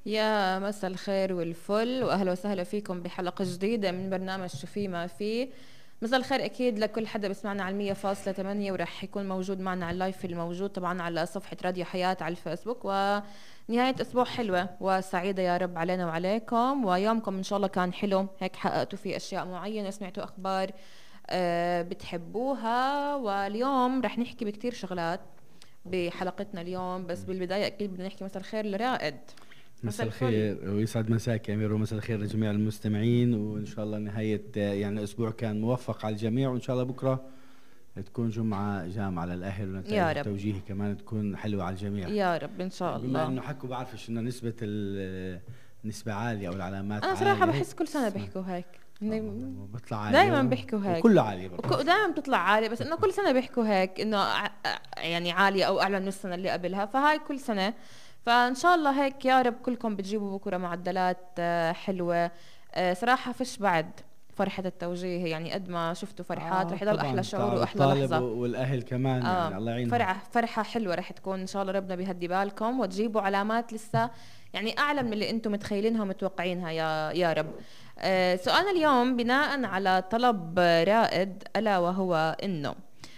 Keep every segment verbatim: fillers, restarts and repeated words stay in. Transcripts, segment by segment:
يا مساء الخير والفل، واهلا وسهلا فيكم بحلقه جديده من برنامج شو في ما في. مساء الخير اكيد لكل حدا بسمعنا على مية فاصلة ثمانية، ورح يكون موجود معنا على اللايف الموجود طبعا على صفحه راديو حياه على الفيسبوك. ونهايه اسبوع حلوه وسعيده يا رب علينا وعليكم، ويومكم ان شاء الله كان حلو هيك، حققتوا فيه اشياء معينه، سمعتوا اخبار آه، بتحبوها. واليوم رح نحكي بكتير شغلات بحلقتنا اليوم، بس بالبدايه اكيد بدنا نحكي مساء الخير لرائد. مساء مساء الفل. الخير ويسعد مساك يا أمير، ومساء الخير لجميع المستمعين، وإن شاء الله نهاية آه، يعني أسبوع كان موفق على الجميع، وإن شاء الله بكرة تكون جمعة جامعة للأهل، يا ونتائج رب التوجيهي كمان تكون حلوة على الجميع. يا رب ان شاء بما الله. إنه حكوا بعرفش إنه نسبة ال- نسبة عالية أو العلامات انا صراحه عالية هيك بحس كل سنه بتسمع. بيحكوا هيك، آه والله بطلع دائما عالية بيحكوا هيك، وكله عالية برضه. دائما بتطلع عالية، بس انه كل سنه بيحكوا هيك انه ع- يعني عاليه او اعلى من السنه اللي قبلها، فهاي كل سنه. فان شاء الله هيك يا رب كلكم بتجيبوا بكره معدلات آه، حلوه. آه، صراحه فيش بعد فرحة التوجيه، يعني قد ما شفتوا فرحات آه رح يضل أحلى طبعا شعور تعب وأحلى الطالب لحظة. والأهل كمان، اه يعني الله يعينهم. فرحة فرحة حلوة رح تكون ان شاء الله، ربنا بيهدي بالكم وتجيبوا علامات لسه يعني اعلى من اللي انتم متخيلينها ومتوقعينها يا يا رب. آه سؤالنا اليوم بناء على طلب رائد، الا وهو انه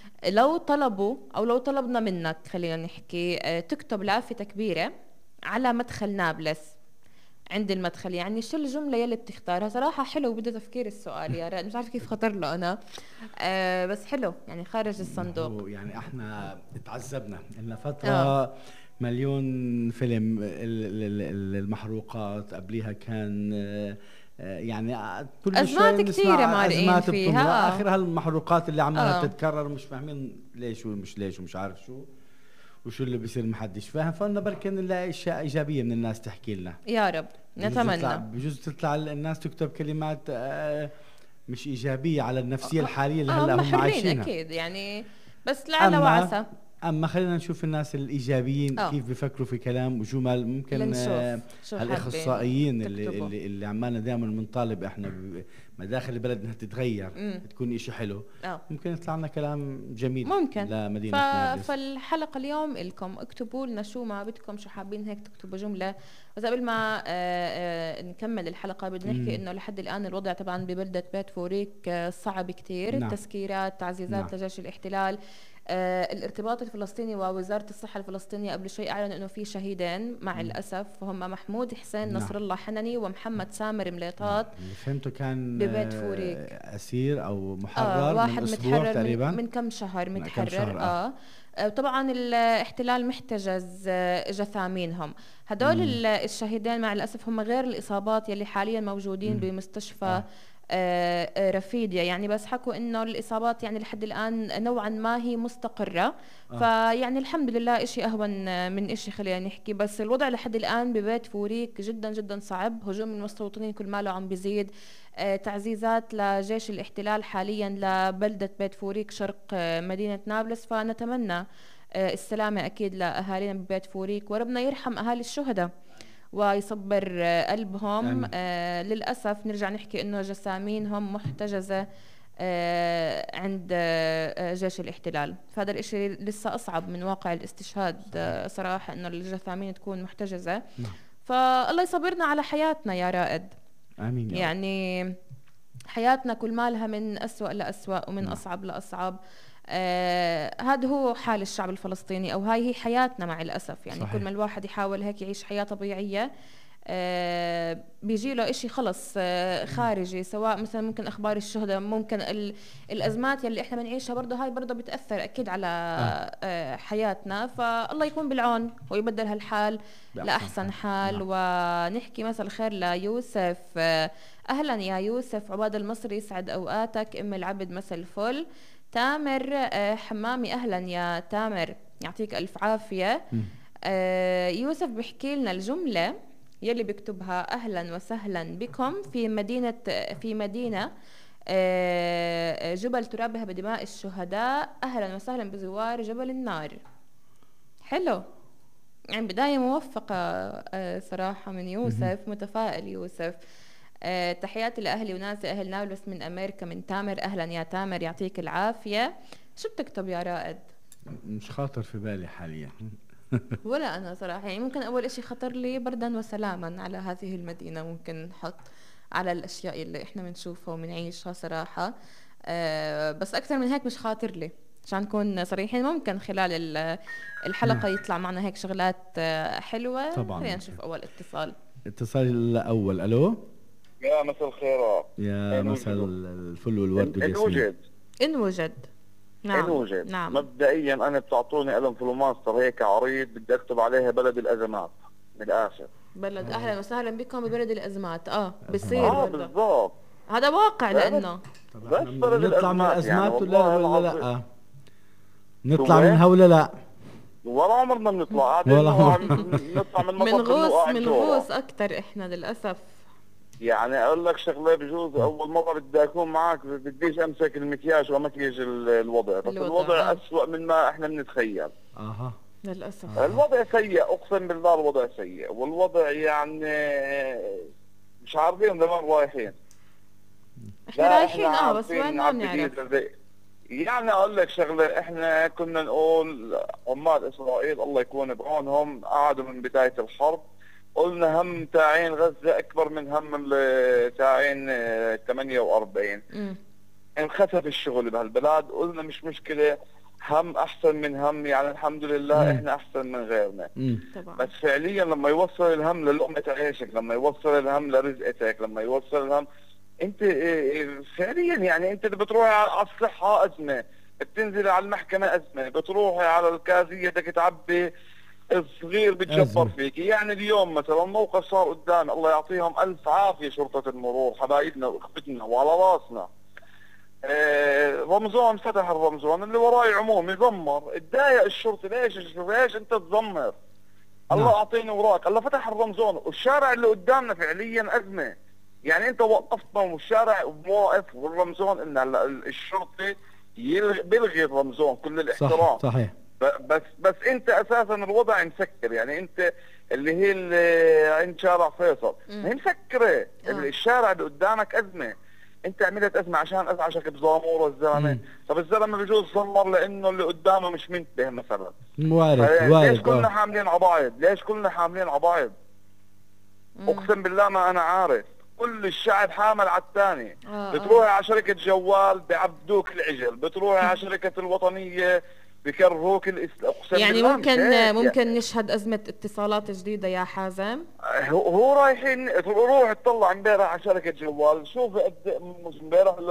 لو طلبوا او لو طلبنا منك، خلينا نحكي آه تكتب لافتة كبيرة على مدخل نابلس، عند المدخل، يعني شو الجملة يلي بتختارها؟ صراحة حلو وبده تفكير السؤال يا رائد، مش عارفة كيف خطر له أنا. آه بس حلو يعني خارج ما الصندوق. هو يعني احنا تعذبنا لنا اه فترة، مليون فيلم، ال- ال- ال- المحروقات قبليها كان آه، آه، يعني آه، كل شوي أزمات كتيرة بنسمع مارقين أزمات فيها. بتمرق، اه آخرها المحروقات اللي عمالها اه بتتكرر ومش فاهمين ليش ومش ليش ومش عارف شو وشو اللي بيصير، محدش فاهم. فقلنا بركي نلاقي أشياء إيجابية من الناس تحكي لنا. يا رب بجوز يطلع نتمنى. بجوز تطلع الناس تكتب كلمات آه، مش إيجابية على النفسية اه, الحالية اللي آه هلأ هم هم حرين عايشينها. أكيد يعني، بس لعل اما وعسى. اما خلينا نشوف الناس الايجابيين اه كيف بيفكروا في كلام وجمل ممكن. لنشوف آه، شو حابين هالاخصائيين اللي تكتبوا. اللي اللي عمالنا دائما بنطالب احنا بمداخل البلد انها تتغير، امم تكون اشي حلو، اه ممكن يطلع لنا كلام جميل ممكن. ف... لمدينة نابلس. فالحلقة اليوم إلكم، اكتبوا لنا شو ما بدكم، شو حابين هيك تكتبوا جملة. بس قبل ما آه آه نكمل الحلقة بدنا نحكي امم إنه لحد الآن الوضع طبعا ببلدة بيت فوريك آه صعب كتير، نعم. تسكيرات، نعم. تعزيزات لجيش الاحتلال. آه الارتباط الفلسطيني ووزارة الصحة الفلسطينية قبل شوي أعلنوا إنه في شهيدين مع مم. الأسف، وهم محمود حسين نعم. نصر الله حنني ومحمد سامر نعم مليطات اللي فهمته كان ببيت فوريك. آه، اسير او اه محرر من واحد اسبوع متحرر من تقريبا. من كم شهر لا، كم متحرر شهر اه. اه. آه، طبعا الاحتلال محتجز آه، جثامينهم. هدول امم ال- الشهيدين مع الأسف هم غير الإصابات يلي حاليا موجودين امم بمستشفى اه. آه، آه، رفيديا، يعني بس حكوا إنه الإصابات يعني لحد الآن نوعا ما هي مستقرة. اه. فيعني الحمد لله إشي أهون آه، من إشي، خلينا نحكي. بس الوضع لحد الآن ببيت فوريك جدا جدا صعب، هجوم المستوطنين كل ماله عم بيزيد. آه، تعزيزات لجيش الاحتلال حاليا لبلدة بيت فوريك شرق آه، مدينة نابلس، فنتمنى آه، السلامة أكيد لأهالينا ببيت فوريك، وربنا يرحم أهالي الشهداء ويصبر آه، قلبهم. امين. آه، للأسف نرجع نحكي إنه جسامينهم محتجزة آه، عند آه، آه، جيش الاحتلال، فهذا الإشي لسه أصعب من واقع الاستشهاد صحيح. آه، صراحة، إنه الجثامين تكون محتجزة. نعم. فالله يصبرنا على حياتنا يا رائد. امين يا رب. يعني حياتنا كل مالها من أسوأ لأسوأ ومن نعم. أصعب لأصعب. آه هذا هو حال الشعب الفلسطيني، أو هاي هي حياتنا مع الأسف. يعني كل ما صحيح. الواحد يحاول هيك يعيش حياة طبيعية آه بيجي له إشي خلص آه مم. خارجي، سواء مثلا ممكن أخبار الشهداء، ممكن ال الأزمات يلي إحنا بنعيشها برضه، هاي برضه بتأثر أكيد على اه. آه حياتنا. فالله يكون بالعون ويبدل هالحال بأحسن لأحسن حال. حال. نعم. ونحكي مساء الخير ليوسف. آه أهلا يا يوسف، عباد المصري يسعد أوقاتك، أم العبد مساء الفل. تامر آه، حمامي، أهلا يا تامر، يعطيك ألف عافية. مم. آه، يوسف بيحكي لنا الجملة يلي بيكتبها: أهلا وسهلا بكم في مدينة في مدينة آه، جبل ترابها بدماء الشهداء، أهلا وسهلا بزوار جبل النار. حلو، يعني بداية موفقة آه، صراحة من مهم. يوسف، متفائل يوسف. آه، تحياتي لأهلي وناسي أهل نابلس من أمريكا من تامر، أهلا يا تامر يعطيك العافية. شو بتكتب يا رائد؟ مش خاطر في بالي حاليا. ولا أنا صراحة، يعني ممكن أول إشي خطر لي بردا وسلاما على هذه المدينة، ممكن نحط على الأشياء اللي إحنا بنشوفها وبنعيشها صراحة. أه بس أكثر من هيك مش خاطر لي، عشان نكون صريحين. ممكن خلال ال- الحلقة نعم. يطلع معنا هيك شغلات آه، حلوة. طبعا خلينا ممكن. نشوف أول اتصال. اتصال الأول. ألو. يا مساء الخيرات. يا إن مساء وجدوا الفل إن, والورد إن والياسمين. وجد إن وجد. إن نعم وجد نعم. مبدئيا أنا بتعطوني قلم فلوماستر هيك عريض بدي أكتب عليها بلد الأزمات من الآخر. بلد أهلا وسهلا بكم ببلد الأزمات. آه بصير أزمات. آه برضه بالضبط. هذا واقع لا بس لأنه طب بس احنا بلد نطلع من الأزمات يعني الأزمات ولا والله ولا العظيم. لا؟ نطلع منها شو ولا لا؟ ولا عمرنا بنطلع قاعدين ولا نطلع عمر. نطلع من من مطب غوص نوقع من الجورة. غوص أكتر إحنا للأسف. يعني أقول لك شغلة، بجوز أول مرة بدي أكون معك بديش أمسك المكياج ومكياج ال- الوضع، بس الوضع، الوضع آه. أسوأ من ما إحنا بنتخيل. اها. للأسف الوضع سيء، اقسم بالله الوضع سيء، والوضع يعني مش عارفين لوين رايحين. إحنا لا رايحين احنا آه بس عارفين وين ما عبد بنعرف. الجليل زي- يعني اقول لك شغله، احنا كنا نقول عمال اسرائيل الله يكون بعونهم قعدوا من بدايه الحرب، قلنا هم تاعين غزه اكبر من هم ال- تاعين آه، ثمانية وأربعين. أمم. انخسف الشغل بهالبلاد، قلنا مش مشكله، هم احسن من هم، يعني الحمد لله مم. احنا احسن من غيرنا. امم. طبعا. بس فعليا لما يوصل الهم للقمة عيشك، لما يوصل الهم لرزقتك، لما يوصل الهم انت إيه إيه فعليا، يعني انت اللي بتروحي على الصحة ازمة، بتنزلي على المحكمة ازمة، بتروحي على الكازية بدك تعبي الصغير بتجبر أزمة. فيك. يعني اليوم مثلا موقف صار قدامي، الله يعطيهم الف عافية شرطة المرور حبايبنا واخوتنا وعلى راسنا. آه، رمزون فتح الرمزون اللي وراي عمومي زمر، اتضايق الشرطي، ليش ليش انت تزمر؟ الله نعم. اعطيني وراك، الله فتح الرمزون والشارع اللي قدامنا فعليا ازمه. يعني انت وقفتنا والشارع واقف والرمزون ان هلا الشرطي يلغي بيلغي الرمزون كل الاحترام. صح صحيح. ب- بس بس انت اساسا الوضع مسكر، يعني انت اللي هي اللي عند شارع فيصل مم. هي مسكره، آه. الشارع اللي قدامك ازمه. انت عملت ازمه عشان ازعجك بزامور الزلمه. مم. طب الزلمه بجوز زمر لانه اللي قدامه مش منتبه مثلا. وارد ليش وارد كلنا اه. حاملين عبايض؟ ليش كلنا حاملين عبايض؟ مم. اقسم بالله ما انا عارف، كل الشعب حامل على الثاني. آه، بتروحي على شركة جوال بيعبدوك العجل، بتروحي على شركة الوطنية بكرهوك الاسلام. اقسم يعني بالله مش ممكن هيك. ممكن نشهد أزمة اتصالات جديدة يا حازم. هو هو رايحين، روح اطلع امبارح على شركة جوال، شوف قد امبارح